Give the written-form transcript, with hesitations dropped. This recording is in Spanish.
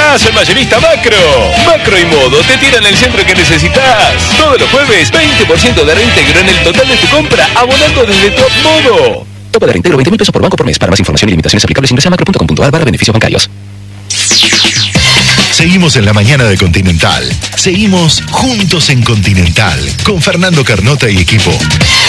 encontrás en Mayorista Macro. Macro y Modo te tiran el centro que necesitas. Todos los jueves, 20% de reintegro en el total de tu compra, abonando desde Top Modo. Tope de reintegro, 20.000 pesos por banco por mes. Para más información y limitaciones aplicables, ingresa a macro.com.ar/beneficios bancarios. Seguimos en la mañana de Continental. Seguimos juntos en Continental con Fernando Carnota y equipo.